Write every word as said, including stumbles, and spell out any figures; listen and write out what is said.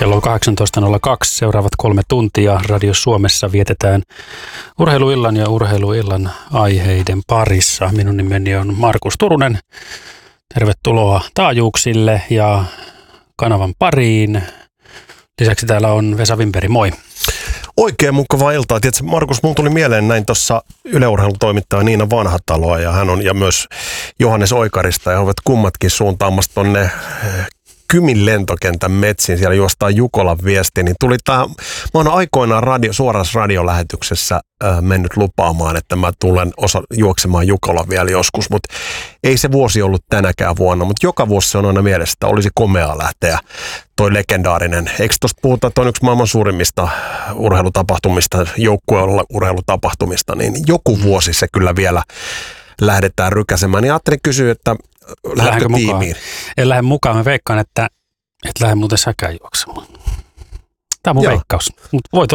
Kello on kahdeksantoista nolla kaksi. Seuraavat kolme tuntia Radio Suomessa vietetään urheiluillan ja urheiluillan aiheiden parissa. Minun nimeni on Markus Turunen. Tervetuloa taajuuksille ja kanavan pariin. Lisäksi täällä on Vesa Wimperi, moi. Oikein mukavaa iltaa. Tiedätkö, Markus, mulla tuli mieleen näin tuossa Yle Urheilun toimittaja Niina Vanhataloa ja hän on ja myös Johannes Oikarista ja he ovat kummatkin suuntaamassa tonne Kymin lentokentän metsiin, siellä juostaan Jukolan viesti, niin tuli tää, mä oon aikoinaan radio, suorassa radiolähetyksessä äh, mennyt lupaamaan, että mä tulen osa, juoksemaan Jukolan vielä joskus, mutta ei se vuosi ollut tänäkään vuonna, mutta joka vuosi se on aina mielessä, että olisi komeaa lähteä toi legendaarinen, eikö tuosta puhuta, että on yksi maailman suurimmista urheilutapahtumista, joukkueella urheilutapahtumista, niin joku vuosi se kyllä vielä lähdetään rykäsemään, niin ajattelin kysyä, että lähdekö tiimiin? En lähde mukaan. Mä veikkaan, että et lähde muuten säkään juoksemaan. Tämä on mun Joo. veikkaus. Mut voit